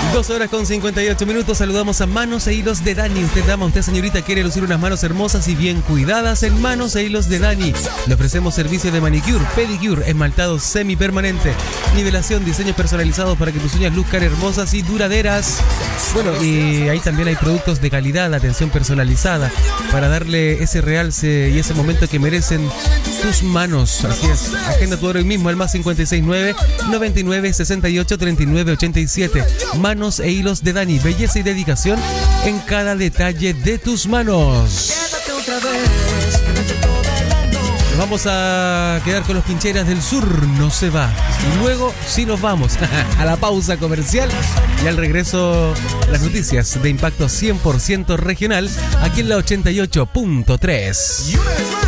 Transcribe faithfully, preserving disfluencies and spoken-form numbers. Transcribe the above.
Dos horas con cincuenta y ocho minutos. Saludamos a Manos e Hilos de Dani. Usted, dama, usted, señorita, quiere lucir unas manos hermosas y bien cuidadas. En Manos e Hilos de Dani le ofrecemos servicios de manicure, pedicure, esmaltado semipermanente, nivelación, diseños personalizados para que tus uñas luzcan hermosas y duraderas. Bueno, y ahí también hay productos de calidad, atención personalizada para darle ese realce y ese momento que merecen tus manos. Así es. Agenda tu hora hoy mismo al más cincuenta y seis nueve, noventa y nueve, sesenta y ocho, treinta y nueve, ochenta y siete. Manos e Hilos de Dani. Belleza y dedicación en cada detalle de tus manos. Nos vamos a quedar con los Quincheras del Sur. No se va. Y luego sí nos vamos a la pausa comercial y al regreso las noticias de impacto cien por ciento regional aquí en la ochenta y ocho punto tres.